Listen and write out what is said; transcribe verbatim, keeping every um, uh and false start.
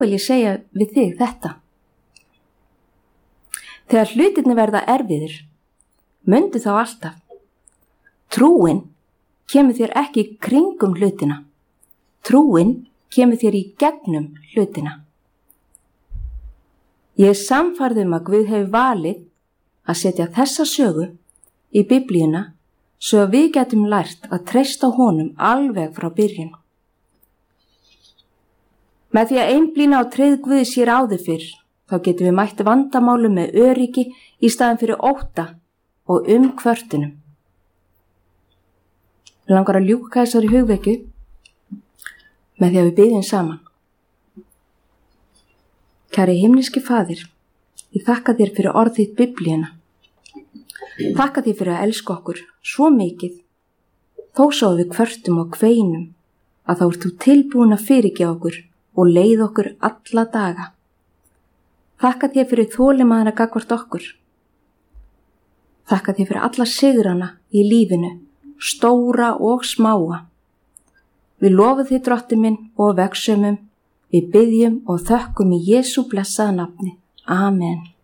vil ég segja við þig þetta. Þegar hlutirnir verða erfiðir, mundu þá alltaf. Trúin kemur þér ekki kringum hlutina. Trúin kemur þér í gegnum hlutina. Ég er sannfærð um að Guð hefur valið að setja þessa sögu í Biblíuna svo að við getum lært að treysta honum alveg frá byrjun. Með því að einblína á tryggð Guði sér áður fyrr, þá getum við mætt vandamálum með öryggi í staðinn fyrir ótta og umkvörtunum. Við langar að ljúka þessari hugvekju með því að við biðjum saman. Kæri himneski Faðir, ég þakka þér fyrir orð þitt Biblíuna. Þakka þér fyrir að elska okkur svo mikið, þó svo við kvörtum og kveinum, að þá ert þú tilbúin að fyrirgefa okkur og leið okkur alla daga. Þakka þér fyrir þolinmæðina gagnvart okkur. Þakka þér fyrir alla sigrana í lífinu, stóra og smáa. Við lofum þig, Drottinn minn, og vegsumum. Við biðjum og þökkum í Jesú blessaða nafni. Amen.